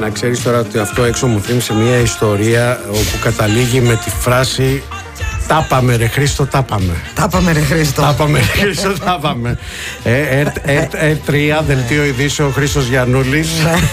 Να ξέρεις τώρα ότι αυτό έξω μου θύμισε μια ιστορία όπου καταλήγει με τη φράση «Τα πάμε ρε Χρήστο, τα πάμε». Τα πάμε ρε Χρήστο. Τα πάμε ρε Χρήστο, τα πάμε. R3, δελτίο ειδήσεων, Χρήστος Γιαννούλης.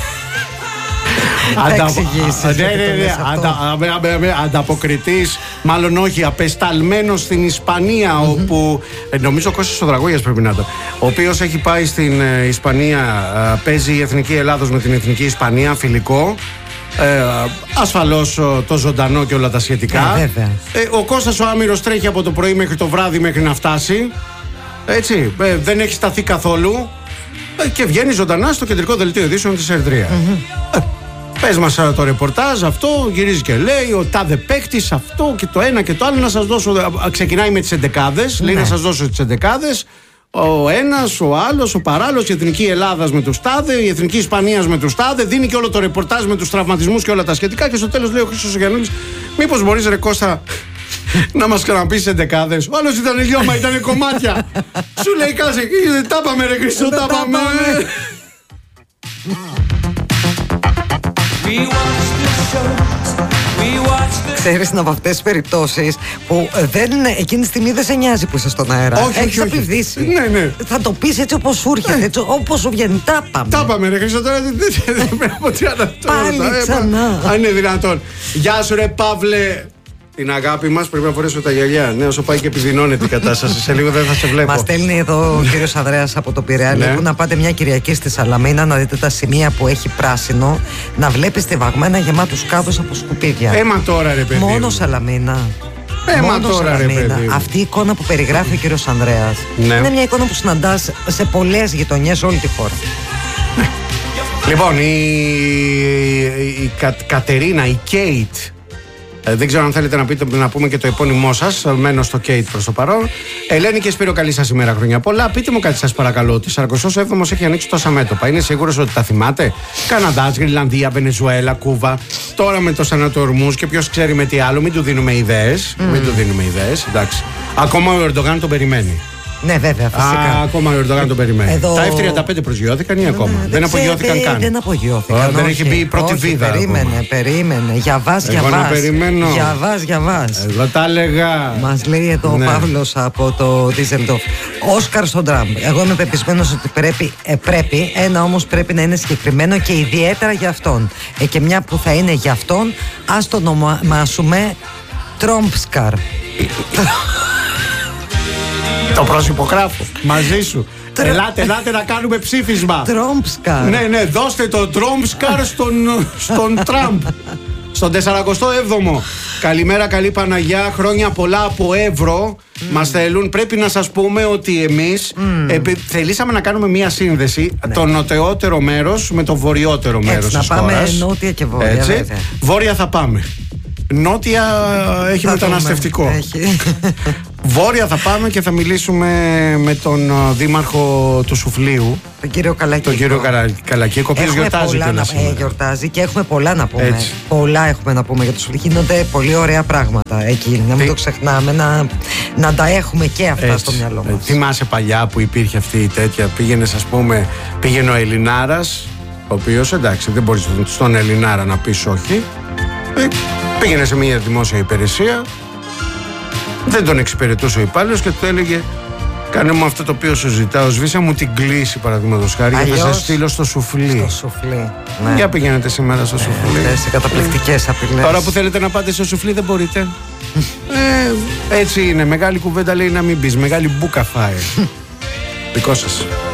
Ανταποκριτής, μάλλον όχι, απεσταλμένος στην Ισπανία, όπου νομίζω ο Κώστας ο Δραγόγιας πρέπει να ήταν, ο οποίος έχει πάει στην Ισπανία, παίζει η Εθνική Ελλάδος με την Εθνική Ισπανία, φιλικό. Ασφαλώς το ζωντανό και όλα τα σχετικά. Ο Κώστας ο Άμυρος τρέχει από το πρωί μέχρι το βράδυ μέχρι να φτάσει. Έτσι, δεν έχει σταθεί καθόλου και βγαίνει ζωντανά στο κεντρικό δελτίο ειδήσεων της R3. Πες μας το ρεπορτάζ αυτό, γυρίζει και λέει ο τάδε παίκτης αυτό και το ένα και το άλλο. Να σας δώσω, ξεκινάει με τις εντεκάδες, λέει να σας δώσω τις εντεκάδες. Ο ένας, ο άλλος, ο παράλληλος, η Εθνική Ελλάδας με τους τάδε, η Εθνική Ισπανίας με τους τάδε. Δίνει και όλο το ρεπορτάζ με τους τραυματισμούς και όλα τα σχετικά. Και στο τέλος λέει ο Χρήστος Γιαννούλης, μήπως μπορείς ρε Κώστα να μας ξαναπείς εντεκάδες. Ο άλλος ήταν λιώμα, ήταν κομμάτια. Σου λέει κάτσε, τα πάμε ρε Χρήστο, τα πάμε. Ξέρεις, είναι από αυτές τις περιπτώσεις που εκείνη τη στιγμή δεν σε νοιάζει που είσαι στον αέρα. Έχεις απειβδίσει. Ναι. Θα το πεις έτσι όπως σου έρχεται, έτσι όπως σου βγαίνει. Τα πάμε. Τα πάμε ρε Χρήστο, τώρα δεν πρέπει από 30 λεπτά. Πάλι ξανά. Αν είναι δυνατόν. Γεια σου ρε Παύλε. Την αγάπη μας πρέπει να φορέσω τα γυαλιά. Ναι, όσο πάει και επιδεινώνεται η κατάσταση. Σε λίγο δεν θα σε βλέπω. Μας στέλνει εδώ ο κύριος Ανδρέας από το Πειραιά. Λέει να πάτε μια Κυριακή στη Σαλαμίνα να δείτε τα σημεία που έχει πράσινο. Να βλέπεις στιβαγμένα γεμάτους κάδους από σκουπίδια. Έμα τώρα ρε παιδί. Μόνο Σαλαμίνα. Έμα τώρα ρε παιδί. Αυτή η εικόνα που περιγράφει ο κύριος Ανδρέας είναι μια εικόνα που συναντάς σε πολλές γειτονιές όλη τη χώρα. Λοιπόν, η Κατερίνα, η Κέιτ. Δεν ξέρω αν θέλετε να πούμε και το επώνυμό σας. Μένω στο Κέιτ προς το παρόν. Ελένη και Σπύρο, καλή σας ημέρα, χρόνια πολλά. Πείτε μου κάτι σας παρακαλώ. Ότι 47ος έχει ανοίξει τόσα μέτωπα. Είναι σίγουρος ότι τα θυμάται? Καναδάς, Γρυλανδία, Βενεζουέλα, Κούβα. Τώρα με το Σανάτο Ορμούζ και ποιος ξέρει με τι άλλο. Μην του δίνουμε ιδέες. Εντάξει. Ακόμα ο Ερντογάν τον περιμένει. Ναι, βέβαια, φυσικά. Ακόμα ο Ερντογάν τον περιμένει. Τα F-35 προσγειώθηκαν ή ακόμα? Δεν απογειώθηκαν καν. Δεν απογειώθηκαν. Δεν έχει μπει η πρώτη βίδα. Περίμενε. Για βάζ. Εγώ τα έλεγα. Μας λέει εδώ ο Παύλος από το Ντίζελντορφ. Όσκαρ στον Τραμπ. Εγώ είμαι πεπισμένος ότι πρέπει. Ένα όμως πρέπει να είναι συγκεκριμένο και ιδιαίτερα για αυτόν. Και μια που θα είναι για αυτόν, ας το ονομάσουμε Τρόμπσκαρ. Το προσυπογράφω μαζί σου. Ελάτε να κάνουμε ψήφισμα. Τρόμπσκαρ. Ναι, δώστε το Τρόμπσκαρ στον Τραμπ. Στον 47ο. Καλημέρα, καλή Παναγιά. Χρόνια πολλά από Εύρο. Μας θέλουν. Πρέπει να σας πούμε ότι εμείς θελήσαμε να κάνουμε μία σύνδεση. Το νοτεότερο μέρος με το βορειότερο μέρος της χώρας. Να πάμε νότια και βόρεια. Έτσι. Βόρεια θα πάμε. Νότια έχει μεταναστευτικό. Βόρεια θα πάμε και θα μιλήσουμε με τον δήμαρχο του Σουφλίου, τον κύριο Καλακίκο, ο οποίος γιορτάζει κιόλας σήμερα. Γιορτάζει και έχουμε πολλά να πούμε. Πολλά έχουμε να πούμε για το Σουφλίου. Γίνονται πολύ ωραία πράγματα εκεί. Να μην το ξεχνάμε, να τα έχουμε και αυτά στο μυαλό μας. Θυμάσαι παλιά που υπήρχε αυτή η τέτοια? Πήγαινε ο Ελληνάρας, ο οποίος εντάξει, δεν μπορείς στον Ελληνάρα να πεις όχι. Πήγαινε σε μια δημόσια υπηρεσία, δεν τον εξυπηρετούσε ο υπάλληλος και του έλεγε: κάνε μου αυτό το οποίο σου ζητάω. Σβήσα μου την κλίση, παραδείγματος χάρη, για να σε στείλω στο Σουφλί. Ναι. Για πηγαίνετε σήμερα στο Σουφλί. Σε καταπληκτικές απειλές. Τώρα που θέλετε να πάτε στο Σουφλί δεν μπορείτε. Έτσι είναι. Μεγάλη κουβέντα λέει να μην πεις. Μεγάλη μπουκα φάει. Δικό σας.